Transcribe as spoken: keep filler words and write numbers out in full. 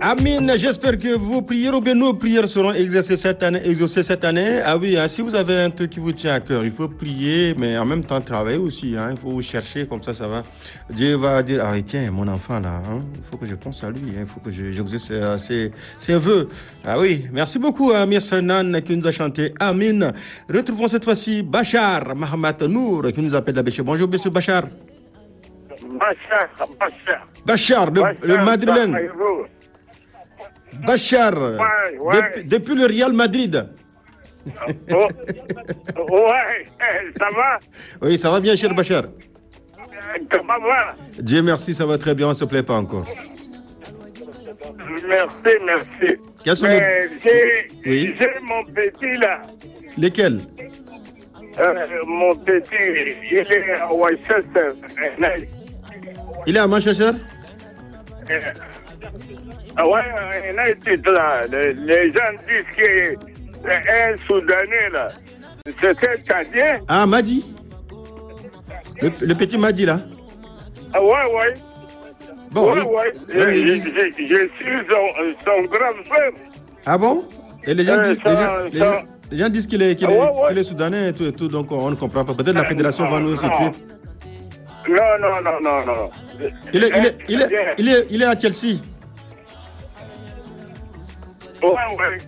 Amin, j'espère que vos prières ou bien nos prières seront exaucées cette année. Exaucées cette année. Ah oui, hein, si vous avez un truc qui vous tient à cœur, il faut prier, mais en même temps travailler aussi. Hein, il faut chercher, comme ça, ça va. Dieu va dire, ah tiens, mon enfant là, hein, il faut que je pense à lui, hein, il faut que je, j'exauce ses, ses, ses vœux. Ah oui, merci beaucoup à Miss Nan qui nous a chanté Amin. Retrouvons cette fois-ci Bachar Mahamat Nour qui nous appelle d'Abéché. Bonjour, monsieur Bachar. Bachar, Bachar. Bachar, le, Bachar, le Madrilène. Bachar, ouais, ouais. Depuis, depuis le Real Madrid. Oh, ouais, ça va? Oui, ça va bien, cher Bachar. Comment va? Dieu merci, ça va très bien, on ne se plaît pas encore. Merci, merci. Quels sont Mais les... j'ai, Oui. j'ai mon petit là. Lesquels? Euh, mon petit, il est à Westchester. Il est à Manchester? Euh, ah ouais, United là. Les, les gens disent que c'est un Soudanais là. C'était Tchadien. Ah, Madi. Le, le petit Madi là. Ah ouais, ouais. Bon, ouais, le- ouais. oui, Je, oui. je- je suis son, son grand frère. Ah bon? Et les gens, Euh, disent, ça- les gens, les ça- gens- les gens disent qu'il est, qu'il Ah est, ouais, ouais. qu'il est soudanais et tout, et tout, donc on ne comprend pas. Peut-être la fédération va nous situer. Non, non, non, non, non. Il est, il est, il est, il est, il est à Chelsea. Ouais, ouais.